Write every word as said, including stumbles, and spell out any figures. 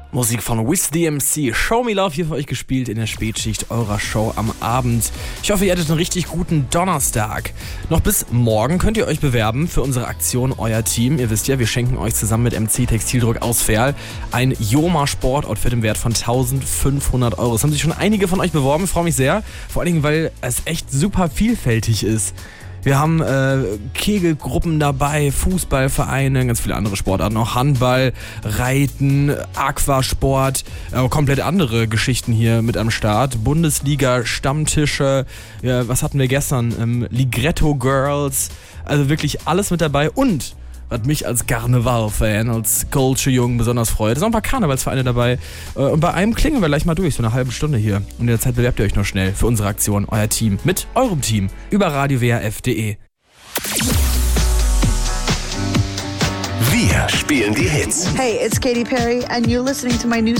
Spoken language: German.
Musik von Wiz D M C, Show Me Love, hier für euch gespielt in der Spätschicht eurer Show am Abend. Ich hoffe, ihr hattet einen richtig guten Donnerstag. Noch bis morgen könnt ihr euch bewerben für unsere Aktion Euer Team. Ihr wisst ja, wir schenken euch zusammen mit M C Textildruck aus Verl ein Joma Sportoutfit im Wert von eintausendfünfhundert Euro. Es haben sich schon einige von euch beworben, ich freue mich sehr. Vor allen Dingen, weil es echt super vielfältig ist. Wir haben äh, Kegelgruppen dabei, Fußballvereine, ganz viele andere Sportarten, auch Handball, Reiten, Aquasport, äh, komplett andere Geschichten hier mit am Start. Bundesliga, Stammtische, ja, was hatten wir gestern? Ähm, Ligretto Girls, also wirklich alles mit dabei und was mich als Karneval-Fan, als Culture-Jung besonders freut. Es sind auch ein paar Karnevalsvereine dabei. Und bei einem klingen wir gleich mal durch, so eine halbe Stunde hier. Und in der Zeit bewerbt ihr euch noch schnell für unsere Aktion, euer Team, mit eurem Team, über radio w r f punkt d e. Wir spielen die Hits. Hey, it's Katy Perry and you're listening to my new